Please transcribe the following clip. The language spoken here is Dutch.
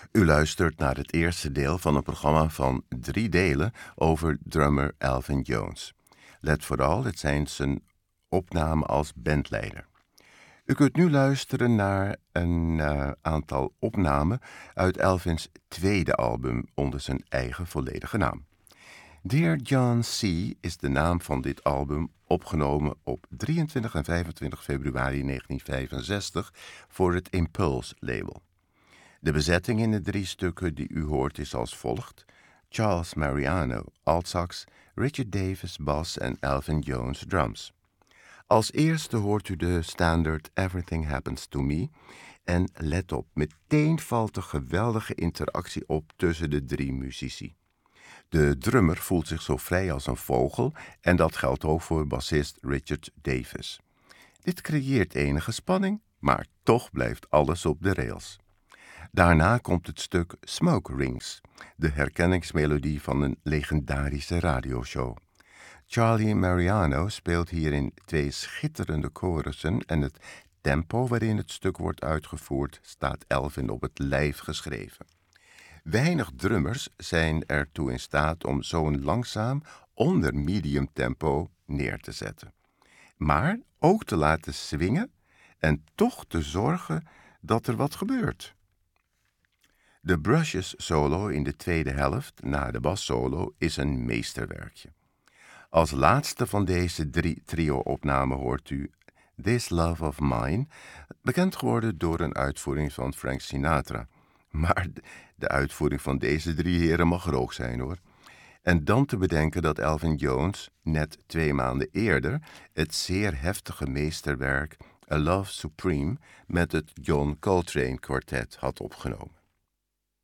U luistert naar het eerste deel van een programma van 3 delen over drummer Elvin Jones. Let vooral, het zijn zijn opnamen als bandleider. U kunt nu luisteren naar een aantal opnamen uit Elvins tweede album onder zijn eigen volledige naam. Dear John C. is de naam van dit album, opgenomen op 23 en 25 februari 1965 voor het Impulse label. De bezetting in de 3 stukken die u hoort is als volgt: Charles Mariano, altsax, Richard Davis, bas en Elvin Jones, drums. Als eerste hoort u de standaard Everything Happens to Me. En let op, meteen valt de geweldige interactie op tussen de 3 muzici. De drummer voelt zich zo vrij als een vogel en dat geldt ook voor bassist Richard Davis. Dit creëert enige spanning, maar toch blijft alles op de rails. Daarna komt het stuk Smoke Rings, de herkenningsmelodie van een legendarische radioshow. Charlie Mariano speelt hierin 2 schitterende chorussen en het tempo waarin het stuk wordt uitgevoerd staat Elvin op het lijf geschreven. Weinig drummers zijn ertoe in staat om zo'n langzaam onder medium tempo neer te zetten. Maar ook te laten swingen en toch te zorgen dat er wat gebeurt. De Brushes solo in de tweede helft na de bassolo is een meesterwerkje. Als laatste van deze 3 trio-opnamen hoort u This Love of Mine, bekend geworden door een uitvoering van Frank Sinatra. Maar de uitvoering van deze 3 heren mag er ook zijn, hoor. En dan te bedenken dat Elvin Jones net 2 maanden eerder het zeer heftige meesterwerk A Love Supreme met het John Coltrane Quartet had opgenomen.